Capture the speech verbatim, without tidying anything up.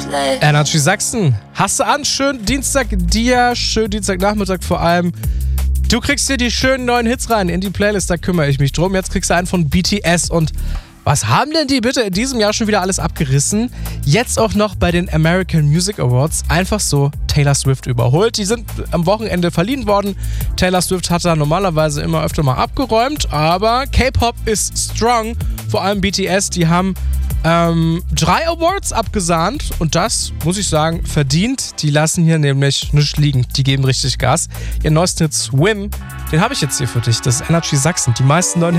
Energy Sachsen, hast du an, schönen Dienstag dir, schönen Dienstagnachmittag vor allem. Du kriegst hier die schönen neuen Hits rein in die Playlist, da kümmere ich mich drum. Jetzt kriegst du einen von B T S und was haben denn die bitte in diesem Jahr schon wieder alles abgerissen? Jetzt auch noch bei den American Music Awards einfach so Taylor Swift überholt. Die sind am Wochenende verliehen worden. Taylor Swift hat da normalerweise immer öfter mal abgeräumt, aber K-Pop ist strong. Vor allem B T S, die haben ähm, drei Awards abgesahnt und das, muss ich sagen, verdient. Die lassen hier nämlich nichts liegen. Die geben richtig Gas. Ihr neuesten Hit Swim, den habe ich jetzt hier für dich. Das ist Energy Sachsen. Die meisten neuen